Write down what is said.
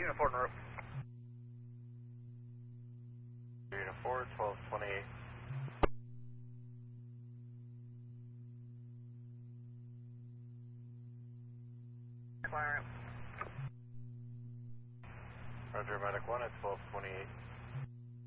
Unit 4 North. Unit 4, 1228. Fire. Roger, Medic 1 at 1228.